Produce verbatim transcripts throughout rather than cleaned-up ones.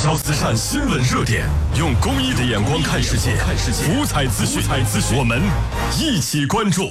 焦慈善新闻热点，用公益的眼光看世界。福彩资讯，我们一起关注。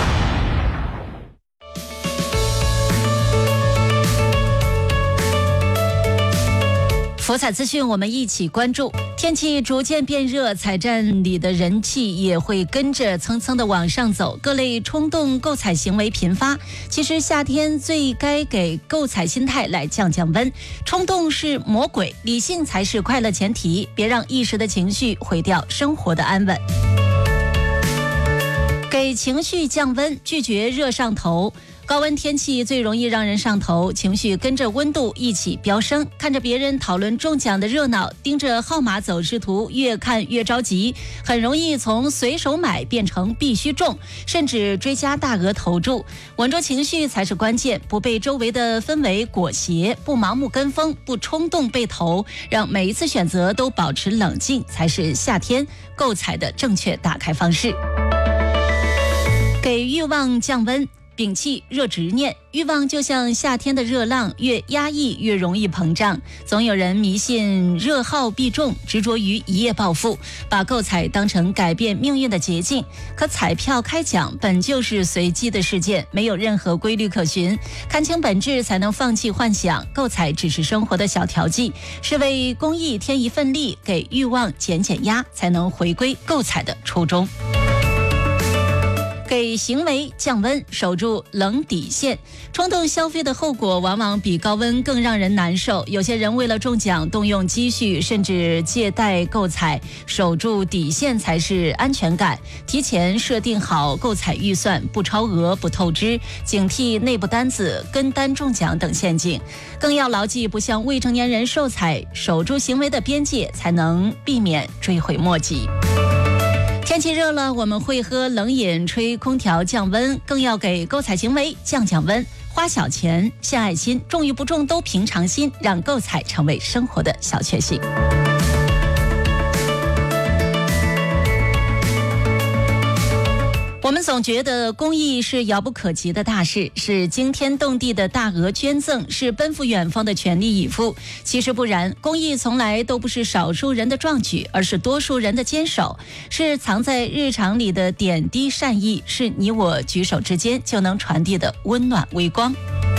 福彩资讯，我们一起关注。天气逐渐变热，彩站里的人气也会跟着蹭蹭的往上走，各类冲动购彩行为频发。其实夏天最该给购彩心态来降降温，冲动是魔鬼，理性才是快乐前提，别让一时的情绪毁掉生活的安稳。给情绪降温，拒绝热上头。高温天气最容易让人上头，情绪跟着温度一起飙升，看着别人讨论中奖的热闹，盯着号码走势图越看越着急，很容易从随手买变成必须中，甚至追加大额投注。稳住情绪才是关键，不被周围的氛围裹挟，不盲目跟风，不冲动被投，让每一次选择都保持冷静，才是夏天购彩的正确打开方式。给欲望降温，摒弃热执念。欲望就像夏天的热浪，越压抑越容易膨胀。总有人迷信热耗必中，执着于一夜暴富，把购彩当成改变命运的捷径。可彩票开奖本就是随机的事件，没有任何规律可循。看清本质才能放弃幻想，购彩只是生活的小调剂，是为公益添一份力，给欲望减减压，才能回归购彩的初衷。给行为降温，守住冷底线。冲动消费的后果往往比高温更让人难受。有些人为了中奖动用积蓄，甚至借贷购彩，守住底线才是安全感。提前设定好购彩预算，不超额不透支，警惕内部单子跟单中奖等陷阱。更要牢记不向未成年人售彩，守住行为的边界，才能避免追悔莫及。天气热了，我们会喝冷饮、吹空调降温，更要给购彩行为降降温。花小钱献爱心，中与不中都平常心，让购彩成为生活的小确幸。我们总觉得公益是遥不可及的大事，是惊天动地的大额捐赠，是奔赴远方的全力以赴。其实不然，公益从来都不是少数人的壮举，而是多数人的坚守，是藏在日常里的点滴善意，是你我举手之间就能传递的温暖微光。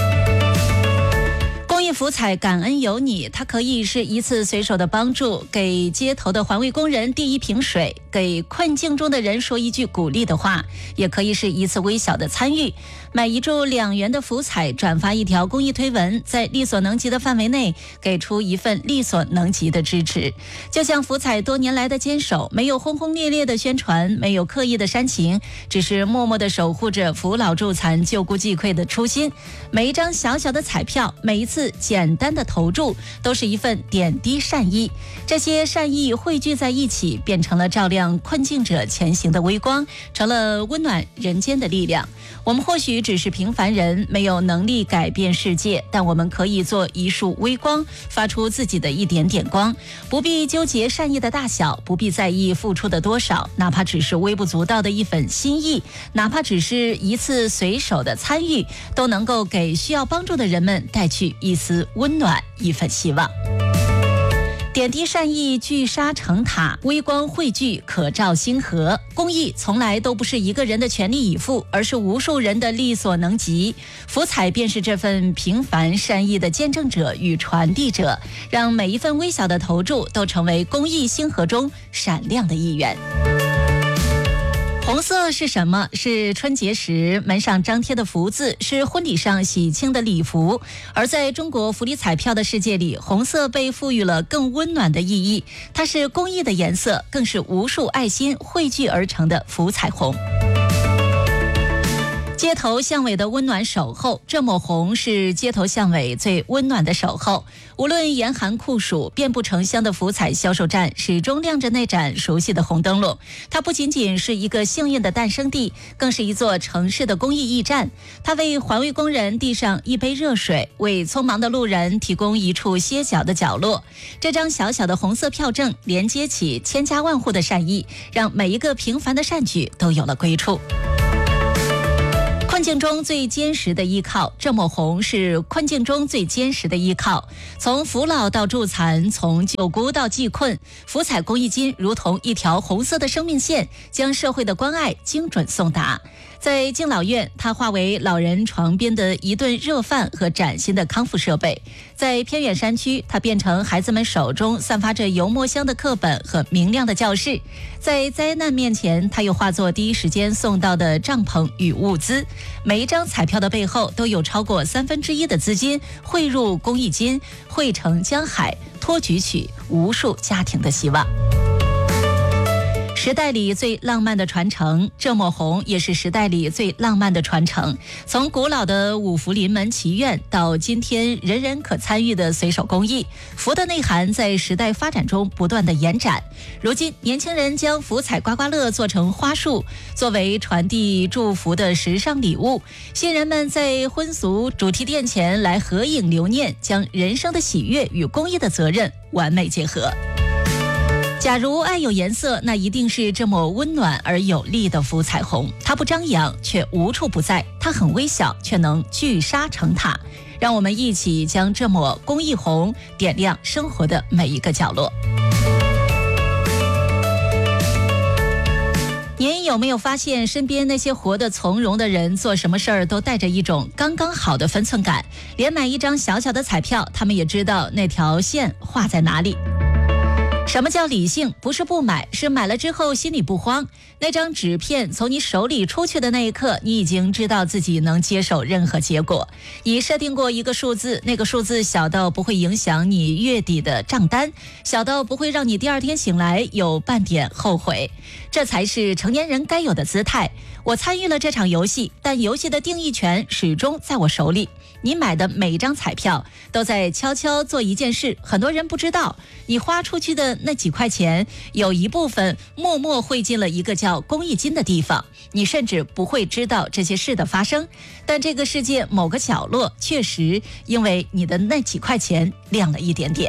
公益福彩感恩有你，它可以是一次随手的帮助，给街头的环卫工人递一瓶水，给困境中的人说一句鼓励的话，也可以是一次微小的参与，买一注两元的福彩，转发一条公益推文，在力所能及的范围内给出一份力所能及的支持。就像福彩多年来的坚守，没有轰轰烈烈的宣传，没有刻意的煽情，只是默默的守护着扶老助残救孤济溃的初心。每一张小小的彩票，每一次简单的投注，都是一份点滴善意，这些善意汇聚在一起，变成了照亮困境者前行的微光，成了温暖人间的力量。我们或许只是平凡人，没有能力改变世界，但我们可以做一束微光，发出自己的一点点光。不必纠结善意的大小，不必在意付出的多少，哪怕只是微不足道的一份心意，哪怕只是一次随手的参与，都能够给需要帮助的人们带去一丝温暖，一份希望。点滴善意聚沙成塔，微光汇聚可照星河。公益从来都不是一个人的全力以赴，而是无数人的力所能及。福彩便是这份平凡善意的见证者与传递者，让每一份微小的投注都成为公益星河中闪亮的一员。红色是什么？是春节时门上张贴的福字，是婚礼上喜庆的礼服。而在中国福利彩票的世界里，红色被赋予了更温暖的意义，它是公益的颜色，更是无数爱心汇聚而成的福彩虹。街头巷尾的温暖守候，这抹红是街头巷尾最温暖的守候。无论严寒酷暑，遍布城乡的福彩销售站始终亮着那盏熟悉的红灯笼。它不仅仅是一个幸运的诞生地，更是一座城市的公益驿站。它为环卫工人递上一杯热水，为匆忙的路人提供一处歇脚的角落。这张小小的红色票证连接起千家万户的善意，让每一个平凡的善举都有了归处。困境中最坚实的依靠，这抹红是困境中最坚实的依靠。从扶老到助残，从救孤到济困，福彩公益金如同一条红色的生命线，将社会的关爱精准送达。在敬老院，它化为老人床边的一顿热饭和崭新的康复设备；在偏远山区，它变成孩子们手中散发着油墨香的课本和明亮的教室；在灾难面前，它又化作第一时间送到的帐篷与物资。每一张彩票的背后，都有超过三分之一的资金汇入公益金，汇成江海，托举起无数家庭的希望。时代里最浪漫的传承，这抹红也是时代里最浪漫的传承。从古老的五福临门祈愿，到今天人人可参与的随手公益，福的内涵在时代发展中不断的延展。如今，年轻人将福彩刮刮乐做成花束，作为传递祝福的时尚礼物。新人们在婚俗主题店前来合影留念，将人生的喜悦与公益的责任完美结合。假如爱有颜色，那一定是这抹温暖而有力的福彩虹。它不张扬，却无处不在；它很微小，却能聚沙成塔。让我们一起将这抹公益红点亮生活的每一个角落。您有没有发现，身边那些活得从容的人，做什么事儿都带着一种刚刚好的分寸感？连买一张小小的彩票，他们也知道那条线画在哪里。什么叫理性？不是不买，是买了之后心里不慌。那张纸片从你手里出去的那一刻，你已经知道自己能接受任何结果。你设定过一个数字，那个数字小到不会影响你月底的账单，小到不会让你第二天醒来有半点后悔。这才是成年人该有的姿态。我参与了这场游戏，但游戏的定义权始终在我手里。你买的每一张彩票都在悄悄做一件事，很多人不知道，你花出去的那几块钱，有一部分默默汇进了一个叫公益金的地方。你甚至不会知道这些事的发生，但这个世界某个角落确实因为你的那几块钱亮了一点点。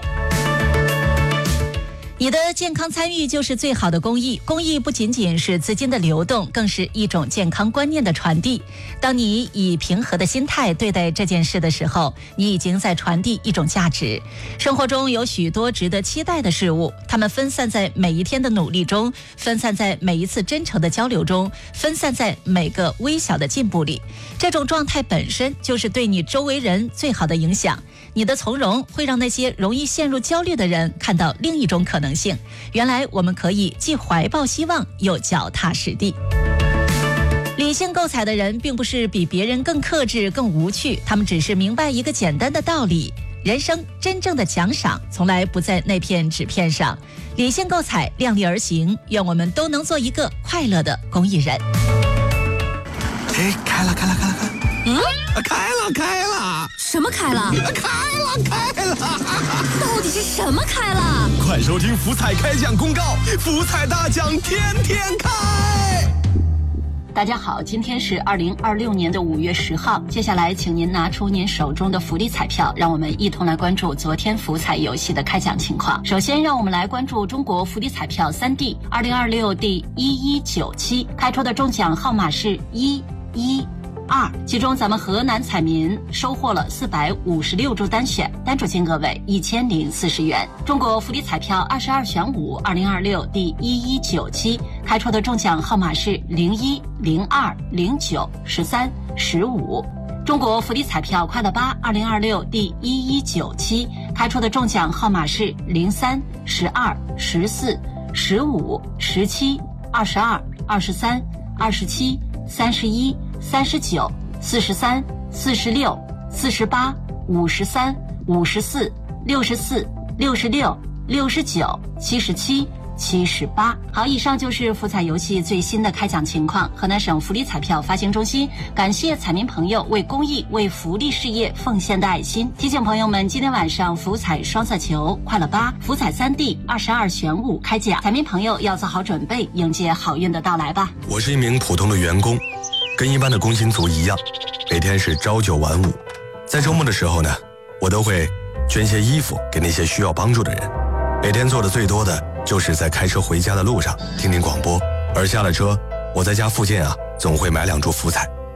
你的健康参与就是最好的公益。公益不仅仅是资金的流动，更是一种健康观念的传递。当你以平和的心态对待这件事的时候，你已经在传递一种价值。生活中有许多值得期待的事物，它们分散在每一天的努力中，分散在每一次真诚的交流中，分散在每个微小的进步里。这种状态本身就是对你周围人最好的影响。你的从容会让那些容易陷入焦虑的人看到另一种可能性。原来我们可以既怀抱希望，又脚踏实地。理性购彩的人并不是比别人更克制、更无趣，他们只是明白一个简单的道理：人生真正的奖赏从来不在那片纸片上。理性购彩，量力而行，愿我们都能做一个快乐的公益人。 哎，开了，开了，开了，开了！ 嗯， 开了，开了！ 什么开了？ 开了，开了！ 到底是什么开了？ 快收听福彩开奖公告，福彩大奖天天开！ 大家好，今天是二零二六年的五月十号。接下来，请您拿出您手中的福利彩票，让我们一同来关注昨天福彩游戏的开奖情况。首先，让我们来关注中国福利彩票三 D 二零二六第一一九期开出的中奖号码是一一二，其中咱们河南彩民收获了四百五十六注单选，单注金额为一千零四十元。中国福利彩票二十二选五二零二六第一一九期开出的中奖号码是零一零二零九十三十五。中国福利彩票快乐八二零二六第一一九期开出的中奖号码是零三十二十四十五十七二十二二十三二十七三十一三十九、四十三、四十六、四十八、五十三、五十四、六十四、六十六、六十九、七十七、七十八。好，以上就是福彩游戏最新的开奖情况。河南省福利彩票发行中心感谢彩民朋友为公益、为福利事业奉献的爱心。提醒朋友们，今天晚上福彩双色球、快乐八、福彩三 D 二十二选五开奖，彩民朋友要做好准备，迎接好运的到来吧。 我是一名普通的员工，跟一般的工薪族一样，每天是朝九晚五。在周末的时候呢，我都会捐些衣服给那些需要帮助的人。每天做的最多的就是在开车回家的路上听听广播，而下了车，我在家附近啊总会买两注福彩，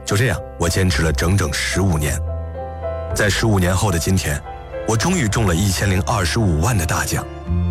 就这样，我坚持了整整十五年。在十五年后的今天，我终于中了一千零二十五万的大奖。